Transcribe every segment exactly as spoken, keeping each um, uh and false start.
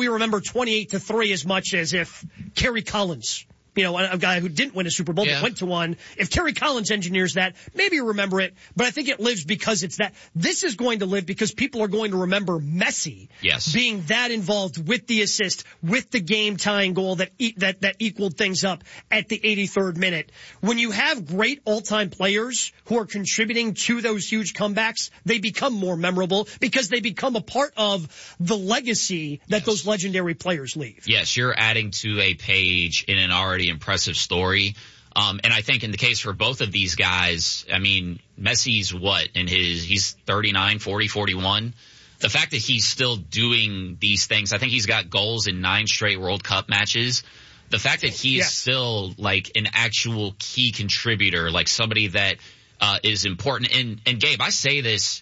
we remember twenty-eight to three as much as if Kerry Collins, you know, a guy who didn't win a Super Bowl, yeah. but went to one. If Kerry Collins engineers that, maybe you remember it, but I think it lives because it's that. This is going to live because people are going to remember Messi yes. being that involved with the assist, with the game-tying goal that, e- that that equaled things up at the eighty-third minute. When you have great all-time players who are contributing to those huge comebacks, they become more memorable because they become a part of the legacy that yes. those legendary players leave. Yes, you're adding to a page in an already impressive story. Um, and I think in the case for both of these guys, I mean, Messi's what in his, he's thirty-nine, forty, forty-one. The fact that he's still doing these things, I think he's got goals in nine straight World Cup matches. The fact that he's yes. still like an actual key contributor, like somebody that, uh, is important. And, and Gabe, I say this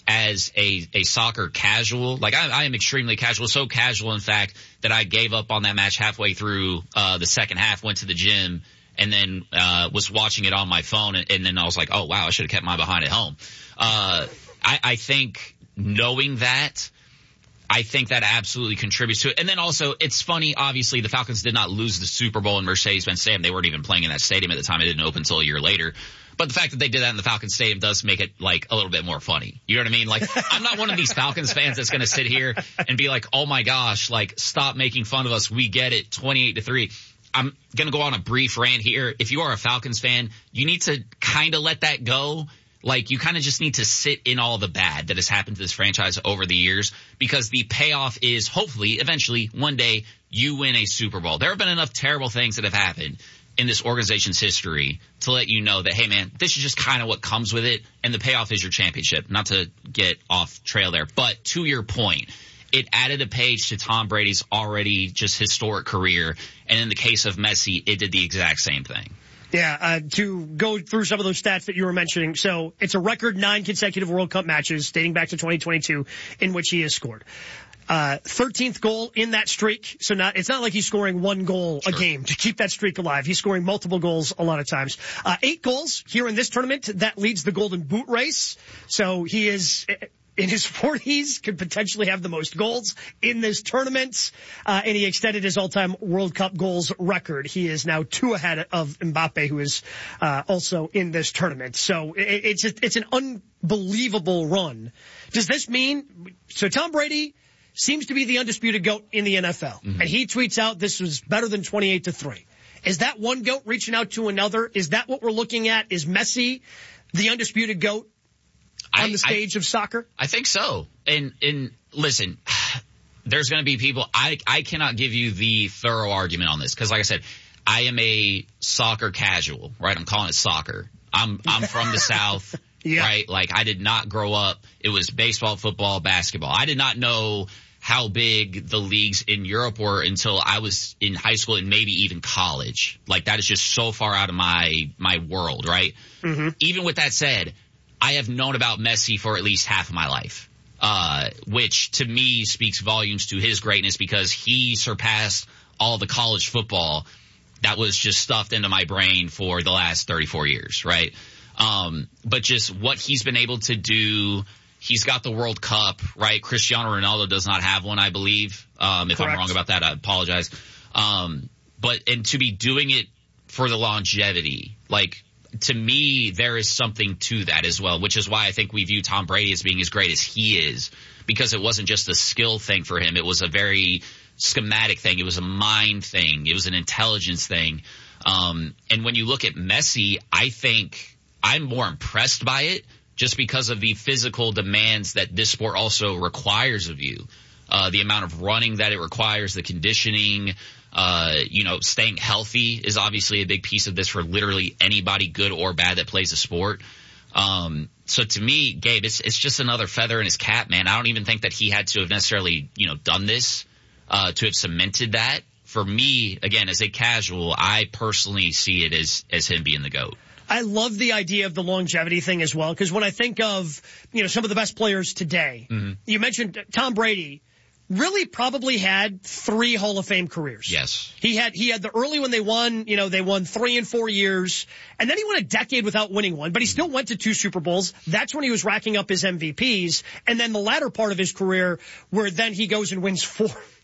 as a, a soccer casual. Like I, I am extremely casual, so casual in fact that I gave up on that match halfway through, uh, the second half, went to the gym and then, uh, was watching it on my phone. And, and then I was like, oh wow, I should have kept my behind at home. Uh, I, I think knowing that, I think that absolutely contributes to it. And then also, it's funny, obviously, the Falcons did not lose the Super Bowl in Mercedes-Benz Stadium. They weren't even playing in that stadium at the time. It didn't open until a year later. But the fact that they did that in the Falcons Stadium does make it, like, a little bit more funny. You know what I mean? Like, I'm not one of these Falcons fans that's going to sit here and be like, oh, my gosh, like, stop making fun of us. We get it, twenty-eight to three. I'm going to go on a brief rant here. If you are a Falcons fan, you need to kind of let that go. Like, you kind of just need to sit in all the bad that has happened to this franchise over the years because the payoff is hopefully, eventually, one day, you win a Super Bowl. There have been enough terrible things that have happened in this organization's history to let you know that, hey, man, this is just kind of what comes with it, and the payoff is your championship. Not to get off trail there, but to your point, it added a page to Tom Brady's already just historic career, and in the case of Messi, it did the exact same thing. Yeah, uh, to go through some of those stats that you were mentioning. So it's a record nine consecutive World Cup matches dating back to twenty twenty-two in which he has scored. Uh, thirteenth goal in that streak. So not, it's not like he's scoring one goal sure. a game to keep that streak alive. He's scoring multiple goals a lot of times. Uh, eight goals here in this tournament. That leads the Golden Boot race. So he is in his forties, could potentially have the most goals in this tournament. Uh, and he extended his all-time World Cup goals record. He is now two ahead of Mbappe, who is uh, also in this tournament. So it, it's a, it's an unbelievable run. Does this mean, so Tom Brady seems to be the undisputed GOAT in the N F L. Mm-hmm. And he tweets out this was better than twenty-eight to three. Is that one GOAT reaching out to another? Is that what we're looking at? Is Messi the undisputed GOAT on I, the stage I, of soccer? I think so. And, and listen, there's going to be people, I, I cannot give you the thorough argument on this. Cause like I said, I am a soccer casual, right? I'm calling it soccer. I'm, I'm from the South. Yeah. Right? Like, I did not grow up. It was baseball, football, basketball. I did not know how big the leagues in Europe were until I was in high school and maybe even college. Like, that is just so far out of my, my world, right? Mm-hmm. Even with that said, I have known about Messi for at least half of my life, uh, which to me speaks volumes to his greatness because he surpassed all the college football that was just stuffed into my brain for the last thirty-four years, right? Um, but just what he's been able to do, he's got the World Cup, right? Cristiano Ronaldo does not have one, I believe. Um, if Correct. I'm wrong about that, I apologize. Um, but, and to be doing it for the longevity, like, to me, there is something to that as well, which is why I think we view Tom Brady as being as great as he is, because it wasn't just a skill thing for him. It was a very schematic thing. It was a mind thing. It was an intelligence thing. Um, and when you look at Messi, I think I'm more impressed by it just because of the physical demands that this sport also requires of you. Uh, the amount of running that it requires, the conditioning, uh, you know, staying healthy is obviously a big piece of this for literally anybody, good or bad, that plays a sport. Um, so to me, Gabe, it's, it's just another feather in his cap, man. I don't even think that he had to have necessarily, you know, done this, uh, to have cemented that. For me, again, as a casual, I personally see it as, as him being the GOAT. I love the idea of the longevity thing as well, because when I think of, you know, some of the best players today, mm-hmm. you mentioned Tom Brady really probably had three Hall of Fame careers. Yes. He had, he had the early when they won, you know, they won three and four years, and then he went a decade without winning one, but he still went to two Super Bowls. That's when he was racking up his M V Ps, and then the latter part of his career where then he goes and wins four.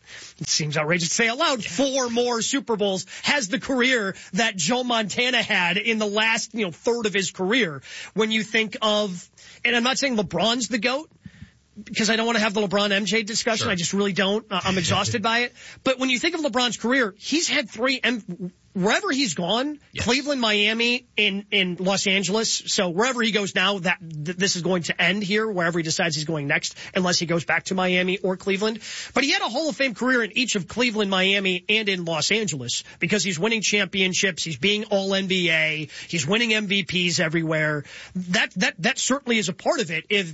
it seems outrageous to say out loud, four more Super Bowls, has the career that Joe Montana had in the last, you know, third of his career. When you think of, and I'm not saying LeBron's the GOAT, because I don't want to have the LeBron M J discussion. Sure. I just really don't. Uh, I'm exhausted by it. But when you think of LeBron's career, he's had three, M- wherever he's gone, yes. Cleveland, Miami, in, in Los Angeles. So wherever he goes now, that th- this is going to end here, wherever he decides he's going next, unless he goes back to Miami or Cleveland. But he had a Hall of Fame career in each of Cleveland, Miami, and in Los Angeles, because he's winning championships, he's being all N B A, he's winning M V Ps everywhere. That, that, that certainly is a part of it. If,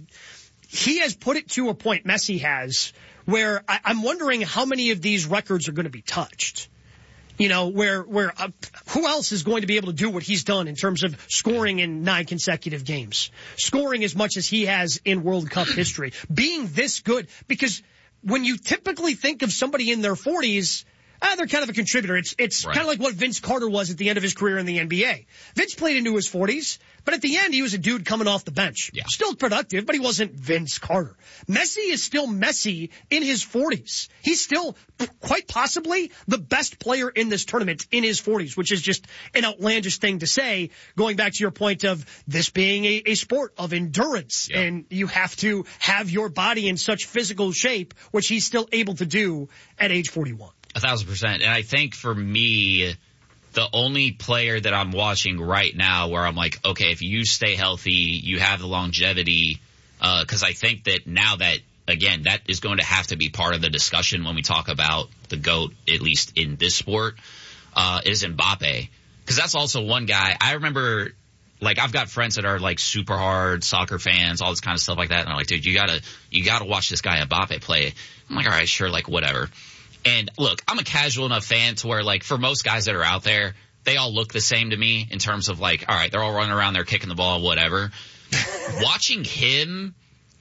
He has put it to a point, Messi has, where I, I'm wondering how many of these records are going to be touched. You know, where, where, uh, who else is going to be able to do what he's done in terms of scoring in nine consecutive games, scoring as much as he has in World Cup history, being this good? Because when you typically think of somebody in their forties, Ah, they're kind of a contributor. It's it's right. kind of like what Vince Carter was at the end of his career in the N B A. Vince played into his forties, but at the end he was a dude coming off the bench. Yeah. Still productive, but he wasn't Vince Carter. Messi is still Messi in his forties. He's still quite possibly the best player in this tournament in his forties, which is just an outlandish thing to say, going back to your point of this being a, a sport of endurance. Yeah. And you have to have your body in such physical shape, which he's still able to do at age forty-one. A thousand percent. And I think for me, the only player that I'm watching right now where I'm like, okay, if you stay healthy, you have the longevity, uh, cause I think that now that, again, that is going to have to be part of the discussion when we talk about the GOAT, at least in this sport, uh, is Mbappe. Cause that's also one guy. I remember, like, I've got friends that are like super hard soccer fans, all this kind of stuff like that. And I'm like, dude, you gotta, you gotta watch this guy Mbappe play. I'm like, all right, sure, like whatever. And look, I'm a casual enough fan to where, like, for most guys that are out there, they all look the same to me in terms of, like, all right, they're all running around, they're kicking the ball, whatever. Watching him,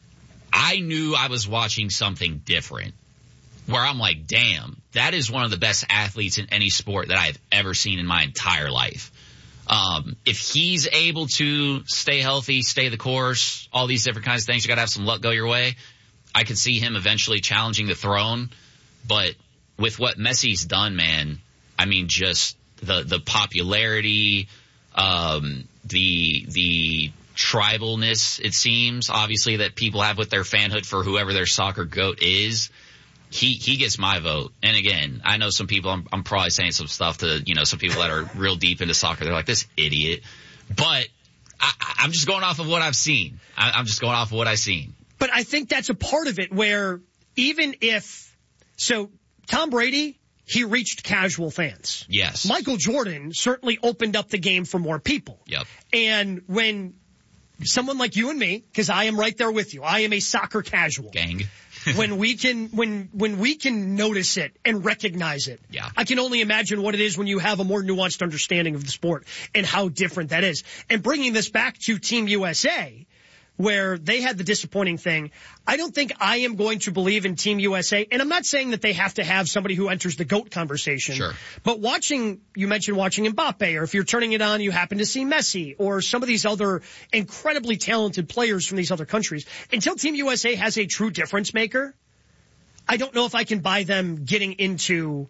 I knew I was watching something different, where I'm like, damn, that is one of the best athletes in any sport that I've ever seen in my entire life. Um, if he's able to stay healthy, stay the course, all these different kinds of things, you got to have some luck go your way. I could see him eventually challenging the throne, but with what Messi's done, man, I mean, just the, the popularity, um, the, the tribalness, it seems, obviously, that people have with their fanhood for whoever their soccer GOAT is, he, he gets my vote. And again, I know some people, I'm, I'm probably saying some stuff to, you know, some people that are real deep into soccer. They're like, this idiot. But I, I'm just going off of what I've seen. I, I'm just going off of what I've seen. But I think that's a part of it where even if, so, Tom Brady, he reached casual fans. Yes. Michael Jordan certainly opened up the game for more people. Yep. And when someone like you and me, because I am right there with you, I am a soccer casual. Gang. when we can, when, when we can notice it and recognize it. Yeah. I can only imagine what it is when you have a more nuanced understanding of the sport and how different that is. And bringing this back to Team U S A, where they had the disappointing thing, I don't think I am going to believe in Team U S A. And I'm not saying that they have to have somebody who enters the GOAT conversation. Sure. But watching, you mentioned watching Mbappe, or if you're turning it on, you happen to see Messi, or some of these other incredibly talented players from these other countries. Until Team U S A has a true difference maker, I don't know if I can buy them getting into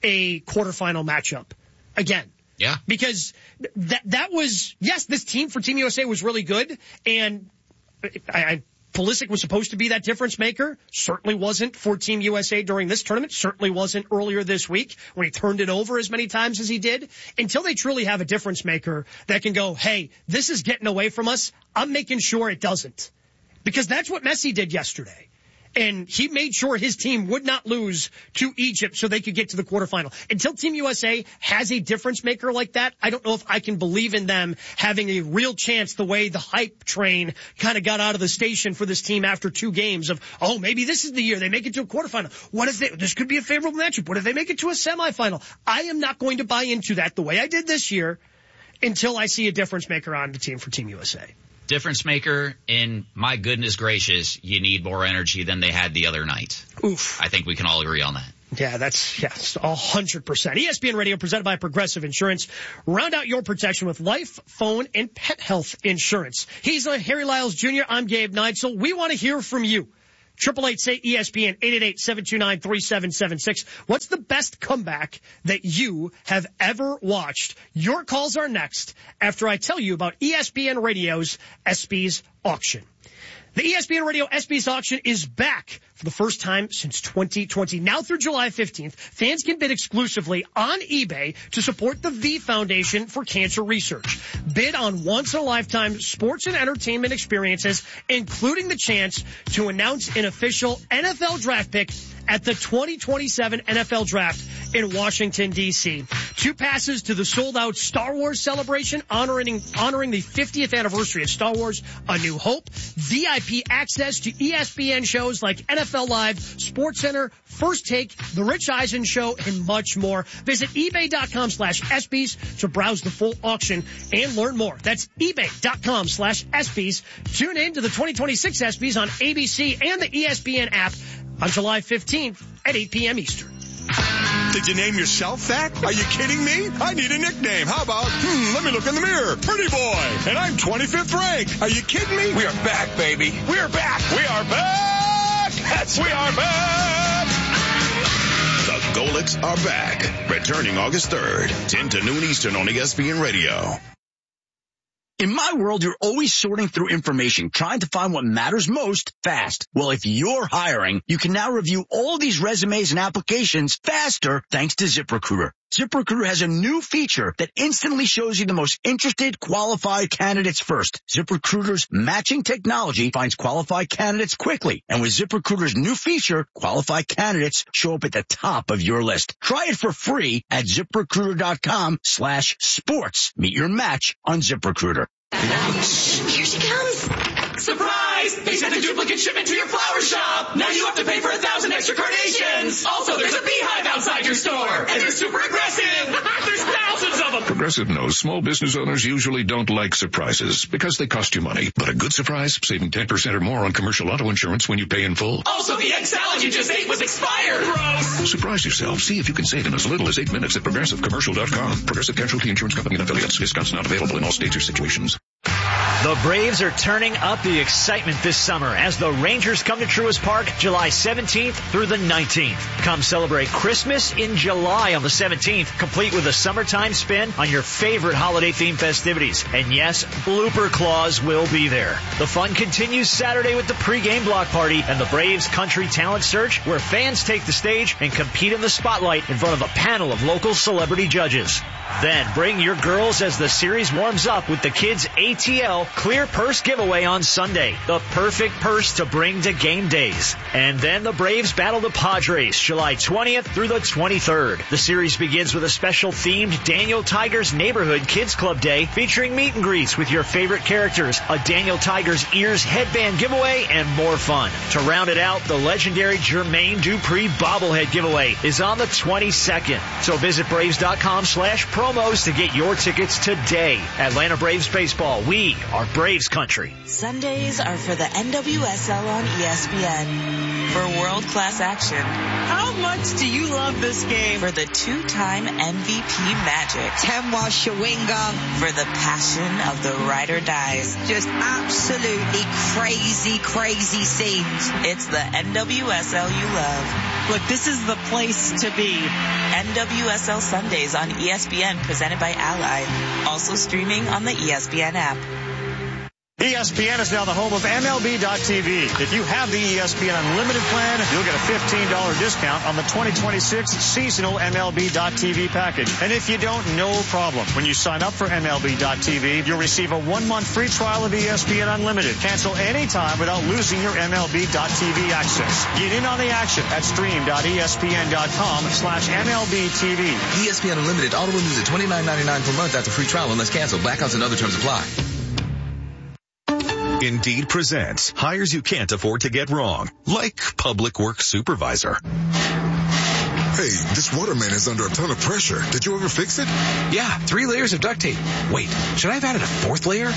a quarterfinal matchup again. Yeah. Because that, that was, yes, this team for Team U S A was really good, and I, I, Pulisic was supposed to be that difference maker. Certainly wasn't for Team U S A during this tournament. Certainly wasn't earlier this week when he turned it over as many times as he did. Until they truly have a difference maker that can go, hey, this is getting away from us, I'm making sure it doesn't. Because that's what Messi did yesterday. And he made sure his team would not lose to Egypt so they could get to the quarterfinal. Until Team U S A has a difference maker like that, I don't know if I can believe in them having a real chance the way the hype train kind of got out of the station for this team after two games of, oh, maybe this is the year they make it to a quarterfinal. What if they, this could be a favorable matchup. What if they make it to a semifinal? I am not going to buy into that the way I did this year until I see a difference maker on the team for Team U S A. Difference maker, and my goodness gracious, you need more energy than they had the other night. Oof. I think we can all agree on that. Yeah, that's, yes, a hundred percent. E S P N Radio presented by Progressive Insurance. Round out your protection with life, phone, and pet health insurance. He's uh, Harry Lyles Junior I'm Gabe Neitzel. We want to hear from you. Triple eight say E S P N, eight eight eight, seven two nine, three seven seven six. What's the best comeback that you have ever watched? Your calls are next after I tell you about E S P N Radio's ESPYs auction. The E S P N Radio ESPYs auction is back for the first time since twenty twenty. Now through July fifteenth, fans can bid exclusively on eBay to support the V Foundation for Cancer Research. Bid on once-in-a-lifetime sports and entertainment experiences, including the chance to announce an official N F L draft pick at the twenty twenty-seven N F L Draft in Washington, D C. Two passes to the sold-out Star Wars celebration honoring honoring the fiftieth anniversary of Star Wars A New Hope, V I P access to E S P N shows like N F L Live, SportsCenter, First Take, The Rich Eisen Show, and much more. Visit ebay.com slash ESPYs to browse the full auction and learn more. That's ebay.com slash ESPYs. Tune in to the twenty twenty-six ESPYs on A B C and the E S P N app on July fifteenth at eight p.m. Eastern. Did you name yourself that? Are you kidding me? I need a nickname. How about, hmm, let me look in the mirror. Pretty Boy. And I'm twenty-fifth ranked. Are you kidding me? We are back, baby. We are back. We are back. That's we are back. The Golics are back. Returning August third, ten to noon Eastern on E S P N Radio. In my world, you're always sorting through information, trying to find what matters most fast. Well, if you're hiring, you can now review all these resumes and applications faster thanks to ZipRecruiter. ZipRecruiter has a new feature that instantly shows you the most interested, qualified candidates first. ZipRecruiter's matching technology finds qualified candidates quickly. And with ZipRecruiter's new feature, qualified candidates show up at the top of your list. Try it for free at ZipRecruiter.com slash sports. Meet your match on ZipRecruiter. Here she comes. Surprise! They sent a duplicate shipment to your flower shop. Now you have to pay for a thousand extra carnations. Also, there's a beehive outside your store, and they're super aggressive. There's thousands of them. Progressive knows small business owners usually don't like surprises because they cost you money. But a good surprise, saving ten percent or more on commercial auto insurance when you pay in full. Also, the egg salad you just ate was expired. Gross. Surprise yourself. See if you can save in as little as eight minutes at progressive commercial dot com. Progressive Casualty Insurance Company and affiliates. Discounts not available in all states or situations. The Braves are turning up the excitement this summer as the Rangers come to Truist Park July seventeenth through the nineteenth. Come celebrate Christmas in July on the seventeenth, complete with a summertime spin on your favorite holiday-themed festivities. And yes, Blooper Claws will be there. The fun continues Saturday with the pregame block party and the Braves Country Talent Search, where fans take the stage and compete in the spotlight in front of a panel of local celebrity judges. Then bring your girls as the series warms up with the Kids A T L Clear Purse giveaway on Sunday. The perfect purse to bring to game days. And then the Braves battle the Padres July twentieth through the twenty-third. The series begins with a special themed Daniel Tiger's Neighborhood Kids Club Day featuring meet and greets with your favorite characters, a Daniel Tiger's Ears headband giveaway, and more fun. To round it out, the legendary Jermaine Dupri bobblehead giveaway is on the twenty-second. So visit Braves.com slash promos to get your tickets today. Atlanta Braves Baseball, we are Braves country. Sundays are for the N W S L on E S P N. For world-class action. How much do you love this game? For the two-time M V P magic. Temwa Shawinga. For the passion of the ride or dies. Just absolutely crazy, crazy scenes. It's the N W S L you love. Look, this is the place to be. N W S L Sundays on E S P N, presented by Ally. Also streaming on the E S P N app. E S P N is now the home of M L B dot T V. If you have the E S P N Unlimited plan, you'll get a fifteen dollars discount on the twenty twenty-six seasonal M L B dot T V package. And if you don't, no problem. When you sign up for M L B dot T V, you'll receive a one-month free trial of E S P N Unlimited. Cancel anytime without losing your M L B dot T V access. Get in on the action at stream dot E S P N dot com slash M L B T V. E S P N Unlimited auto renews at twenty-nine ninety-nine per month after free trial unless canceled. Blackouts and other terms apply. Indeed presents hires you can't afford to get wrong, like public works supervisor. Hey, this waterman is under a ton of pressure. Did you ever fix it? Yeah, three layers of duct tape. Wait, should I have added a fourth layer?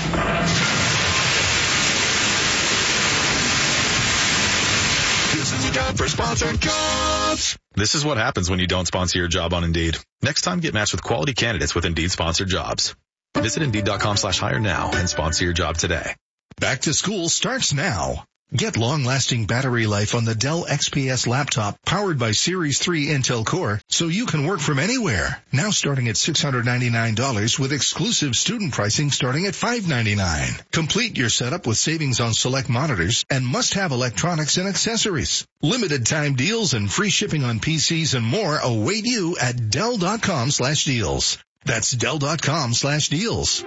This is a job for sponsored jobs. This is what happens when you don't sponsor your job on Indeed. Next time, get matched with quality candidates with Indeed sponsored jobs. Visit Indeed.com slash hire now and sponsor your job today. Back to school starts now. Get long-lasting battery life on the Dell X P S laptop powered by Series three Intel Core so you can work from anywhere. Now starting at six hundred ninety-nine dollars with exclusive student pricing starting at five hundred ninety-nine dollars. Complete your setup with savings on select monitors and must-have electronics and accessories. Limited time deals and free shipping on P Cs and more await you at Dell.com slash deals. That's Dell.com slash deals.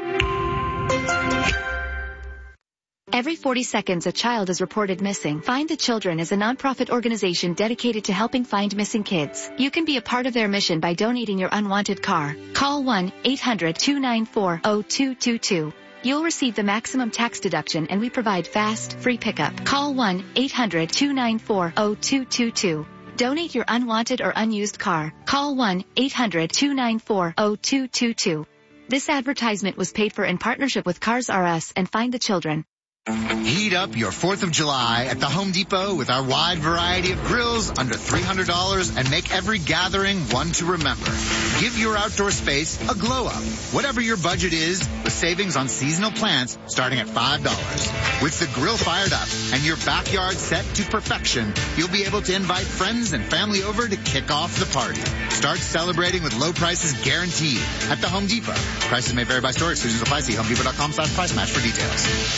Every forty seconds, a child is reported missing. Find the Children is a nonprofit organization dedicated to helping find missing kids. You can be a part of their mission by donating your unwanted car. Call one eight hundred two nine four zero two two two. You'll receive the maximum tax deduction and we provide fast, free pickup. Call one eight hundred two nine four zero two two two. Donate your unwanted or unused car. Call one eight hundred two nine four zero two two two. This advertisement was paid for in partnership with Cars R Us and Find the Children. Heat up your fourth of July at the Home Depot with our wide variety of grills under three hundred dollars and make every gathering one to remember. Give your outdoor space a glow up. Whatever your budget is, with savings on seasonal plants starting at five dollars. With the grill fired up and your backyard set to perfection, you'll be able to invite friends and family over to kick off the party. Start celebrating with low prices guaranteed at the Home Depot. Prices may vary by store. Exclusions apply. See homedepot.com slash price match for details.